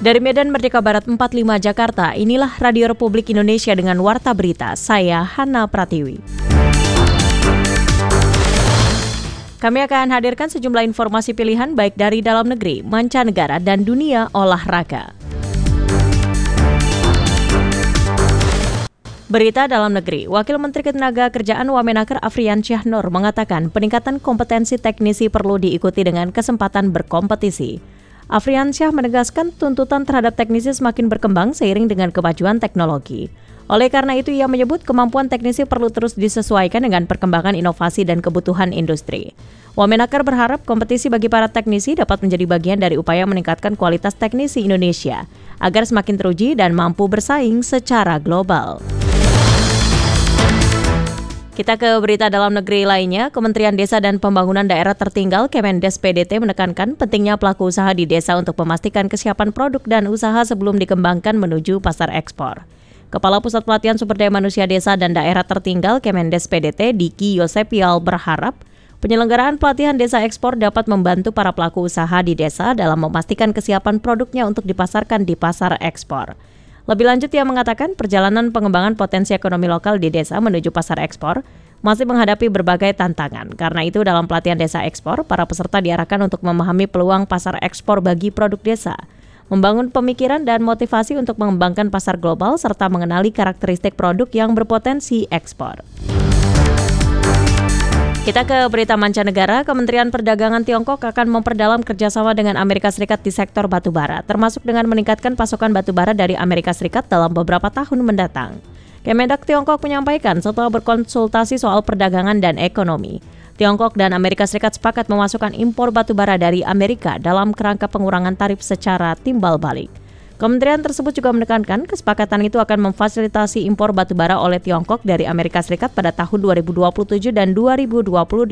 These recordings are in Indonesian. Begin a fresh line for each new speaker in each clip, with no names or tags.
Dari Medan Merdeka Barat 45 Jakarta, inilah Radio Republik Indonesia dengan Warta Berita. Saya Hana Pratiwi. Kami akan hadirkan sejumlah informasi pilihan baik dari dalam negeri, mancanegara, dan dunia olahraga. Berita dalam negeri, Wakil Menteri Ketenagakerjaan Wamenaker Afriansyah Nur mengatakan peningkatan kompetensi teknisi perlu diikuti dengan kesempatan berkompetisi. Afriansyah menegaskan tuntutan terhadap teknisi semakin berkembang seiring dengan kemajuan teknologi. Oleh karena itu, ia menyebut kemampuan teknisi perlu terus disesuaikan dengan perkembangan inovasi dan kebutuhan industri. Wamenaker berharap kompetisi bagi para teknisi dapat menjadi bagian dari upaya meningkatkan kualitas teknisi Indonesia agar semakin teruji dan mampu bersaing secara global. Kita ke berita dalam negeri lainnya. Kementerian Desa dan Pembangunan Daerah Tertinggal Kemendes PDT menekankan pentingnya pelaku usaha di desa untuk memastikan kesiapan produk dan usaha sebelum dikembangkan menuju pasar ekspor. Kepala Pusat Pelatihan Sumber Daya Manusia Desa dan Daerah Tertinggal Kemendes PDT Diki Yosepial berharap penyelenggaraan pelatihan desa ekspor dapat membantu para pelaku usaha di desa dalam memastikan kesiapan produknya untuk dipasarkan di pasar ekspor. Lebih lanjut, ia mengatakan perjalanan pengembangan potensi ekonomi lokal di desa menuju pasar ekspor masih menghadapi berbagai tantangan. Karena itu, dalam pelatihan desa ekspor, para peserta diarahkan untuk memahami peluang pasar ekspor bagi produk desa, membangun pemikiran dan motivasi untuk mengembangkan pasar global, serta mengenali karakteristik produk yang berpotensi ekspor. Kita ke berita mancanegara. Kementerian Perdagangan Tiongkok akan memperdalam kerjasama dengan Amerika Serikat di sektor batubara, termasuk dengan meningkatkan pasokan batubara dari Amerika Serikat dalam beberapa tahun mendatang. Kemendak Tiongkok menyampaikan setelah berkonsultasi soal perdagangan dan ekonomi, Tiongkok dan Amerika Serikat sepakat memasukkan impor batubara dari Amerika dalam kerangka pengurangan tarif secara timbal balik. Kementerian tersebut juga menekankan kesepakatan itu akan memfasilitasi impor batubara oleh Tiongkok dari Amerika Serikat pada tahun 2027 dan 2028.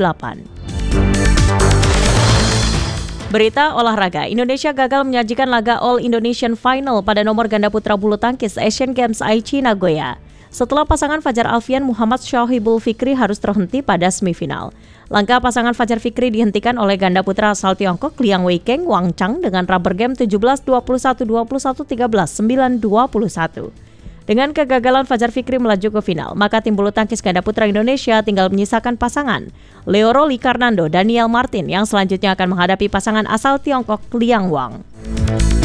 Berita olahraga, Indonesia gagal menyajikan laga All Indonesian Final pada nomor ganda putra bulu tangkis Asian Games Aichi Nagoya, setelah pasangan Fajar Alfian Muhammad Syahibul Fikri harus terhenti pada semifinal. Langkah pasangan Fajar Fikri dihentikan oleh ganda putra asal Tiongkok Liang Weikeng Wang Chang dengan rubber game 17-21, 21-13, 9-21. Dengan kegagalan Fajar Fikri melaju ke final, maka tim bulu tangkis ganda putra Indonesia tinggal menyisakan pasangan Leo Roli Karnando Daniel Martin yang selanjutnya akan menghadapi pasangan asal Tiongkok Liang Wang.